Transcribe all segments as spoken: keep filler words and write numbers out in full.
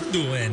doing?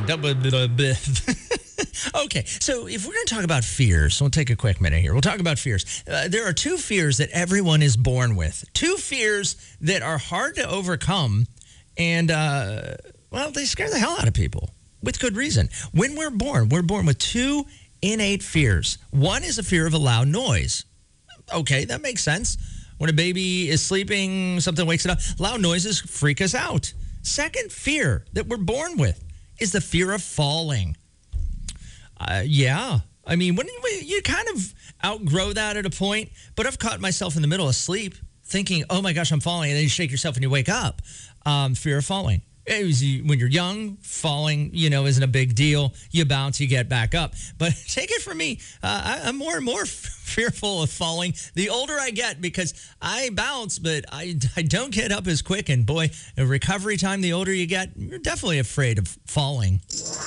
Okay, so if we're going to talk about fears, we'll take a quick minute here. We'll talk about fears. Uh, there are two fears that everyone is born with. Two fears that are hard to overcome, and, uh, well, they scare the hell out of people with good reason. When we're born, we're born with two innate fears. One is a fear of a loud noise. Okay, that makes sense. When a baby is sleeping, something wakes it up. Loud noises freak us out. Second fear that we're born with is the fear of falling. Uh, yeah. I mean, when you, you kind of outgrow that at a point, but I've caught myself in the middle of sleep thinking, oh my gosh, I'm falling. And then you shake yourself and you wake up. Um, fear of falling. It was, when you're young, falling, you know, isn't a big deal. You bounce, you get back up. But take it from me, uh, I, I'm more and more f- fearful of falling the older I get because I bounce, but I, I don't get up as quick. And boy, the recovery time, the older you get, you're definitely afraid of falling.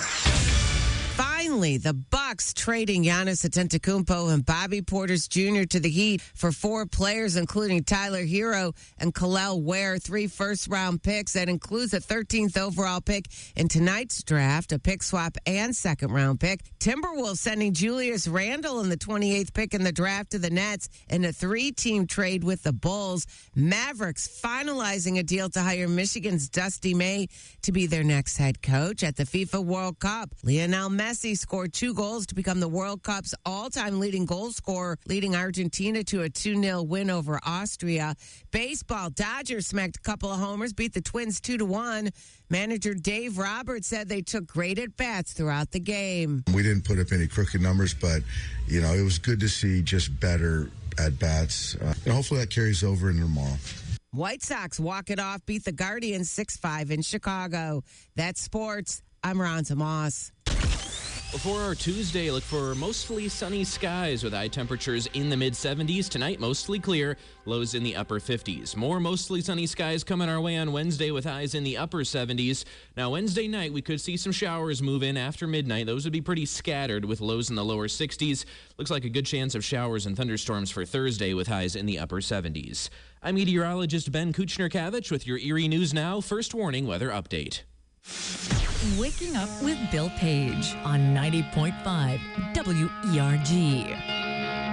Finally, the Bucks trading Giannis Antetokounmpo and Bobby Portis Junior to the Heat for four players, including Tyler Hero and Kel'el Ware, three first-round picks. That includes a thirteenth overall pick in tonight's draft, a pick swap, and second-round pick. Timberwolves sending Julius Randle and the twenty-eighth pick in the draft to the Nets in a three-team trade with the Bulls. Mavericks finalizing a deal to hire Michigan's Dusty May to be their next head coach. At the FIFA World Cup, Lionel Messi scored two goals to become the World Cup's all-time leading goal scorer, leading Argentina to a two nil win over Austria. Baseball, Dodgers smacked a couple of homers, beat the Twins two to one. Manager Dave Roberts said they took great at-bats throughout the game. We didn't put up any crooked numbers, but, you know, it was good to see just better at-bats. Uh, and hopefully that carries over into tomorrow. White Sox walk it off, beat the Guardians six five in Chicago. That's sports. I'm Ronza Moss. For our Tuesday, look for mostly sunny skies with high temperatures in the mid-seventies. Tonight, mostly clear, lows in the upper fifties. More mostly sunny skies coming our way on Wednesday with highs in the upper seventies. Now, Wednesday night, we could see some showers move in after midnight. Those would be pretty scattered with lows in the lower sixties. Looks like a good chance of showers and thunderstorms for Thursday with highs in the upper seventies. I'm meteorologist Ben Kuchner-Kavich with your Erie News Now First Warning Weather Update. Waking up with Bill Page on ninety point five W E R G.